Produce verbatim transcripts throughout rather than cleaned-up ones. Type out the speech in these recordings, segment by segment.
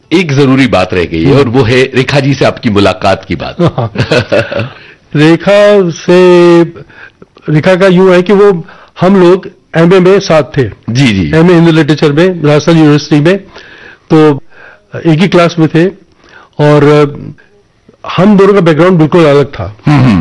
एक जरूरी बात रह गई है और वो है रेखा जी से आपकी मुलाकात की बात। रेखा से रेखा का यूं है कि वो हम लोग एमए में साथ थे। जी जी। एमए हिंदी लिटरेचर में राजस्थान यूनिवर्सिटी में, तो एक ही क्लास में थे और हम दोनों का बैकग्राउंड बिल्कुल अलग था।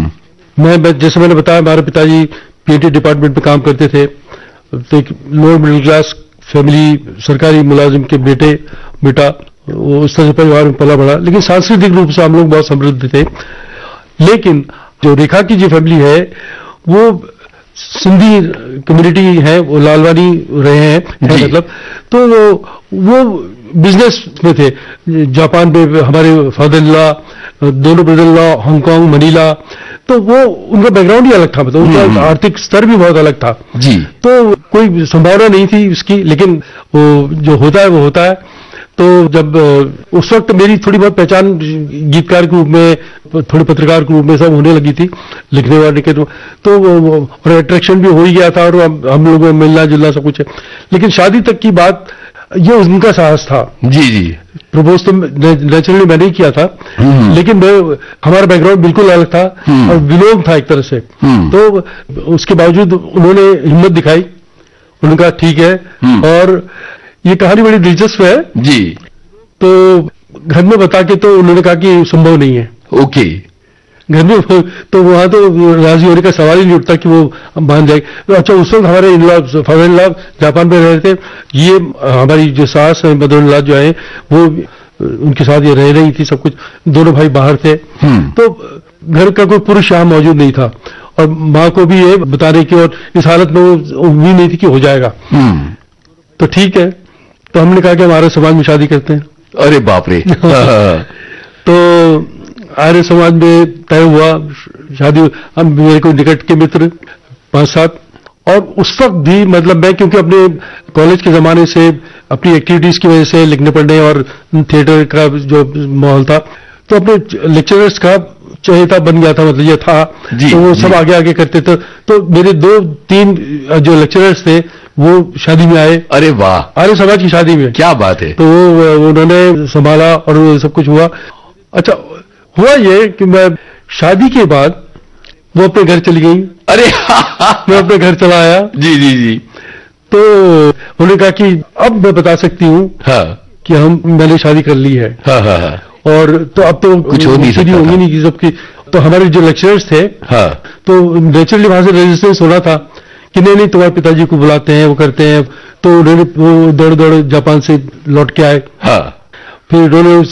मैं जैसे मैंने बताया, हमारे पिताजी पीएचडी डिपार्टमेंट में काम करते थे, तो एक लोअर मिडिल क्लास फैमिली, सरकारी मुलाजिम के बेटे बेटा, वो उस तरह से परिवार में पला बड़ा, लेकिन सांस्कृतिक रूप से हम लोग बहुत समृद्ध थे। लेकिन जो रेखा की जो फैमिली है वो सिंधी कम्युनिटी है, वो लालवानी रहे हैं, है मतलब, तो वो वो बिजनेस में थे। जापान में हमारे फादर इन लॉ, दोनों brother in law, Hong Kong, Manila, तो वो उनका बैकग्राउंड ही अलग था, मतलब उनका आर्थिक स्तर भी बहुत अलग था जी। तो कोई संभावना नहीं थी उसकी, लेकिन वो जो होता है वो होता है। तो जब उस वक्त मेरी थोड़ी बहुत पहचान गीतकार के रूप में, थोड़े पत्रकार के रूप में सब होने लगी थी, लिखने वाले के, तो, तो और अट्रैक्शन भी हो ही गया था और हम, हम लोग में मिलना जुलना सब कुछ है। लेकिन शादी तक की बात, ये उनका साहस था। जी जी। प्रपोज तो नेचुरली मैंने ही किया था, लेकिन मैं, हमारा बैकग्राउंड बिल्कुल अलग था और विलोम था एक तरह से। तो उसके बावजूद उन्होंने हिम्मत दिखाई, उन्होंने कहा ठीक है। और ये कहानी बड़ी दिलचस्प है जी। तो घर में बता के तो उन्होंने कहा कि संभव नहीं है। ओके। घर में तो वहां तो राजी होने का सवाल ही नहीं उठता कि वो मान जाए। तो अच्छा, उस वक्त हमारे in law, father in law Japan में रह रहे थे, ये हमारी जो सास है, मदर इन लॉ जो है, वो उनके साथ ये रह रही थी, सब कुछ, दोनों भाई बाहर थे। तो घर का कोई पुरुष यहाँ मौजूद नहीं था और माँ को भी ये बताने की और इस हालत में उम्मीद नहीं थी कि हो जाएगा। तो ठीक है, तो हमने कहा कि हमारे समाज में शादी करते हैं। अरे बाप रे। तो आर्य समाज में तय हुआ शादी। हम, मेरे को निकट के मित्र पांच सात, और उस वक्त भी मतलब मैं, क्योंकि अपने कॉलेज के जमाने से अपनी एक्टिविटीज की वजह से लिखने पढ़ने और थिएटर का जो माहौल था, तो अपने लेक्चरर्स का चहेता बन गया था, मतलब ये था। तो वो सब आगे आगे करते थे। तो मेरे दो तीन जो लेक्चरर्स थे वो शादी में आए। अरे वाह। आर्य समाज की शादी में। क्या बात है। तो वो उन्होंने संभाला और वो सब कुछ हुआ। अच्छा, हुआ ये कि मैं शादी के बाद वो अपने घर चली गई। अरे मैं अपने घर चला आया। जी जी जी। तो उन्होंने कहा कि अब मैं बता सकती हूँ हाँ। कि हम मैंने शादी कर ली है। हाँ हाँ हाँ। और तो अब तो कुछ हो नहीं सकता, होगी नहीं सबकी। तो हमारे जो लेक्चरर्स थे, हाँ, तो नेचुरली वहां से रेजिस्टेंस होना था कि नहीं नहीं तुम्हारे पिताजी को बुलाते हैं, वो करते हैं। तो उन्होंने वो दौड़ दौड़ जापान से लौट के आए। हाँ। फिर उन्होंने